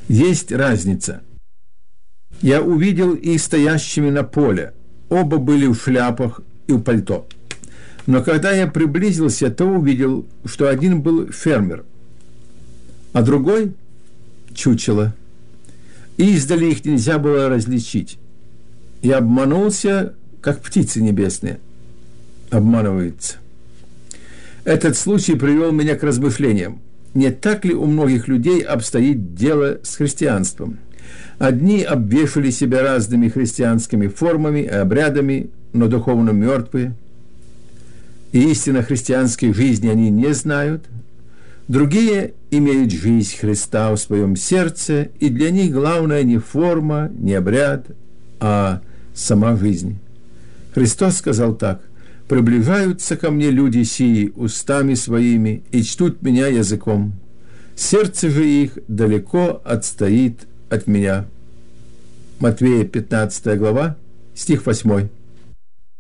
Есть разница. Я увидел их стоящими на поле. Оба были в шляпах и в пальто. Но когда я приблизился, то увидел, что один был фермер, а другой – чучело. И издали их нельзя было различить. Я обманулся, как птицы небесные обманываются. Этот случай привел меня к размышлениям. Не так ли у многих людей обстоит дело с христианством? Одни обвешали себя разными христианскими формами и обрядами, но духовно мертвые, и истинно христианской жизни они не знают. Другие имеют жизнь Христа в своем сердце, и для них главное не форма, не обряд, а сама жизнь. Христос сказал так: «Приближаются ко мне люди сии устами своими и чтут меня языком. Сердце же их далеко отстоит от меня». Матвея 15 глава, стих 8.